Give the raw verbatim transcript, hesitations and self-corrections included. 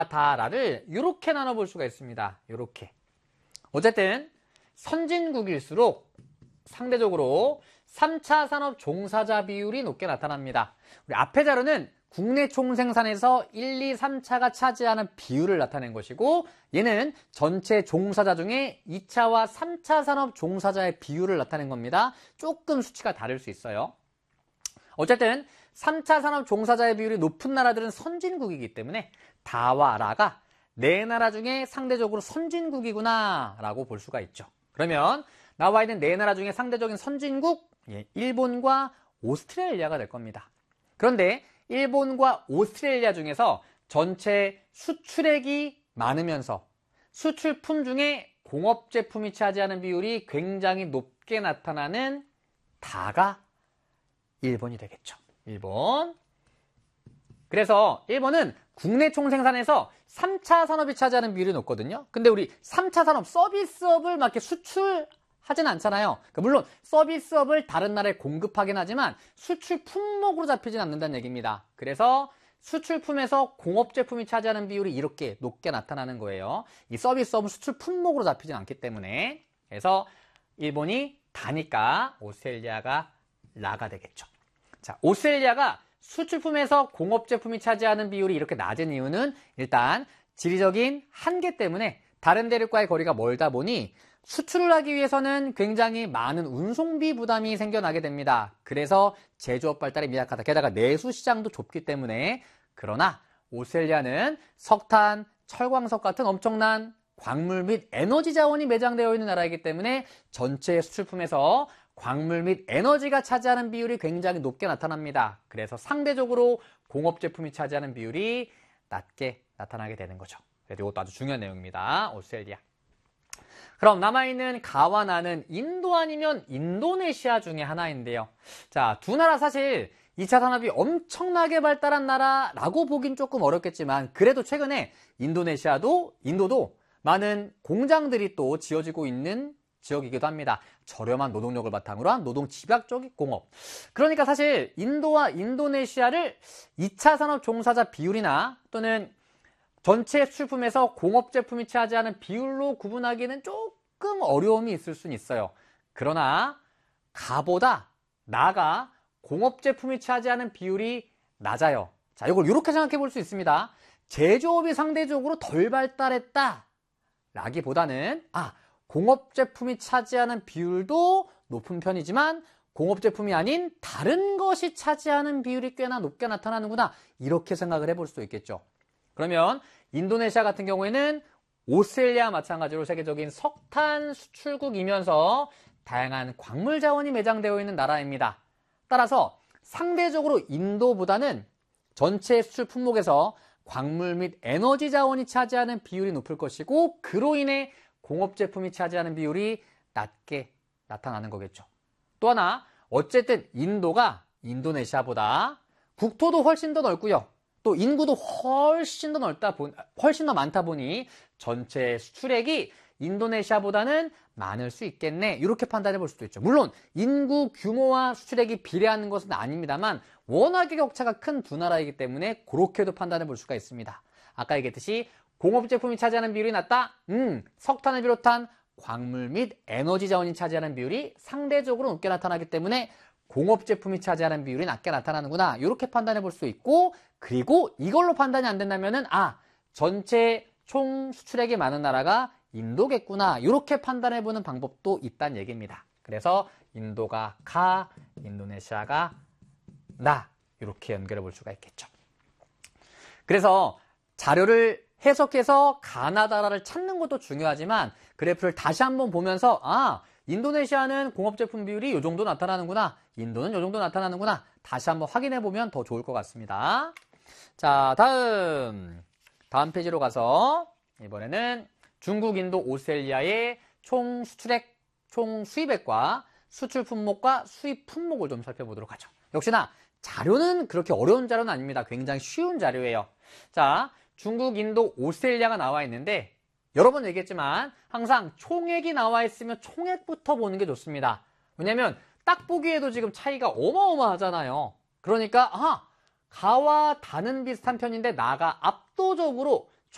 다라를 이렇게 나눠볼 수가 있습니다. 이렇게. 어쨌든 선진국일수록 상대적으로 삼 차 산업 종사자 비율이 높게 나타납니다. 우리 앞의 자료는 국내 총생산에서 일, 이, 삼 차가 차지하는 비율을 나타낸 것이고, 얘는 전체 종사자 중에 이 차와 삼 차 산업 종사자의 비율을 나타낸 겁니다. 조금 수치가 다를 수 있어요. 어쨌든 삼 차 산업 종사자의 비율이 높은 나라들은 선진국이기 때문에 다와 라가 네 나라 중에 상대적으로 선진국이구나 라고 볼 수가 있죠. 그러면 나와 있는 네 나라 중에 상대적인 선진국, 예, 일본과 오스트레일리아가 될 겁니다. 그런데 일본과 오스트레일리아 중에서 전체 수출액이 많으면서 수출품 중에 공업제품이 차지하는 비율이 굉장히 높게 나타나는 다가 일본이 되겠죠. 일본. 그래서 일본은 국내 총생산에서 삼 차 산업이 차지하는 비율이 높거든요. 근데 우리 삼 차 산업 서비스업을 막 이렇게 수출하진 않잖아요. 그러니까 물론 서비스업을 다른 나라에 공급하긴 하지만 수출 품목으로 잡히진 않는다는 얘기입니다. 그래서 수출품에서 공업제품이 차지하는 비율이 이렇게 높게 나타나는 거예요. 이 서비스업은 수출 품목으로 잡히진 않기 때문에. 그래서 일본이 다니까 오스트레일리아가 라가 되겠죠. 자, 오스트레일리아가 수출품에서 공업제품이 차지하는 비율이 이렇게 낮은 이유는 일단 지리적인 한계 때문에 다른 대륙과의 거리가 멀다 보니 수출을 하기 위해서는 굉장히 많은 운송비 부담이 생겨나게 됩니다. 그래서 제조업 발달이 미약하다. 게다가 내수 시장도 좁기 때문에. 그러나 오스트레일리아는 석탄, 철광석 같은 엄청난 광물 및 에너지 자원이 매장되어 있는 나라이기 때문에 전체 수출품에서 광물 및 에너지가 차지하는 비율이 굉장히 높게 나타납니다. 그래서 상대적으로 공업 제품이 차지하는 비율이 낮게 나타나게 되는 거죠. 그래서 이것도 아주 중요한 내용입니다. 오스트레일리아. 그럼 남아있는 가와 나는 인도 아니면 인도네시아 중에 하나인데요. 자, 두 나라 사실 이 차 산업이 엄청나게 발달한 나라라고 보긴 조금 어렵겠지만 그래도 최근에 인도네시아도 인도도 많은 공장들이 또 지어지고 있는 지역이기도 합니다. 저렴한 노동력을 바탕으로 한 노동 집약적 공업. 그러니까 사실 인도와 인도네시아를 이 차 산업 종사자 비율이나 또는 전체 수출품에서 공업 제품이 차지하는 비율로 구분하기는 조금 어려움이 있을 수는 있어요. 그러나 가보다 나가 공업 제품이 차지하는 비율이 낮아요. 자, 이걸 이렇게 생각해 볼 수 있습니다. 제조업이 상대적으로 덜 발달했다 라기보다는 아 공업 제품이 차지하는 비율도 높은 편이지만 공업 제품이 아닌 다른 것이 차지하는 비율이 꽤나 높게 나타나는구나 이렇게 생각을 해볼 수 있겠죠. 그러면 인도네시아 같은 경우에는 오스트레일리아와 마찬가지로 세계적인 석탄 수출국이면서 다양한 광물 자원이 매장되어 있는 나라입니다. 따라서 상대적으로 인도보다는 전체 수출 품목에서 광물 및 에너지 자원이 차지하는 비율이 높을 것이고 그로 인해 공업 제품이 차지하는 비율이 낮게 나타나는 거겠죠. 또 하나 어쨌든 인도가 인도네시아보다 국토도 훨씬 더 넓고요. 또 인구도 훨씬 더 넓다 보, 훨씬 더 많다 보니 전체 수출액이 인도네시아보다는 많을 수 있겠네. 이렇게 판단해 볼 수도 있죠. 물론 인구 규모와 수출액이 비례하는 것은 아닙니다만 워낙에 격차가 큰 두 나라이기 때문에 그렇게도 판단해 볼 수가 있습니다. 아까 얘기했듯이 공업 제품이 차지하는 비율이 낮다? 음, 석탄을 비롯한 광물 및 에너지 자원이 차지하는 비율이 상대적으로 높게 나타나기 때문에 공업 제품이 차지하는 비율이 낮게 나타나는구나. 이렇게 판단해 볼 수 있고 그리고 이걸로 판단이 안 된다면은 아, 전체 총 수출액이 많은 나라가 인도겠구나. 이렇게 판단해 보는 방법도 있다는 얘기입니다. 그래서 인도가 가, 인도네시아가 나 이렇게 연결해 볼 수가 있겠죠. 그래서 자료를 해석해서 가나다라를 찾는 것도 중요하지만 그래프를 다시 한번 보면서 아 인도네시아는 공업제품 비율이 이 정도 나타나는구나. 인도는 이 정도 나타나는구나. 다시 한번 확인해 보면 더 좋을 것 같습니다. 자, 다음 다음 페이지로 가서 이번에는 중국, 인도, 오스트레일리아의 총 수출액, 총 수입액과 수출 품목과 수입 품목을 좀 살펴보도록 하죠. 역시나 자료는 그렇게 어려운 자료는 아닙니다. 굉장히 쉬운 자료예요. 자, 중국, 인도, 오스트레일리아가 나와 있는데 여러 번 얘기했지만 항상 총액이 나와 있으면 총액부터 보는 게 좋습니다. 왜냐면 딱 보기에도 지금 차이가 어마어마하잖아요. 그러니까 아, 가와 다는 비슷한 편인데 나가 압도적으로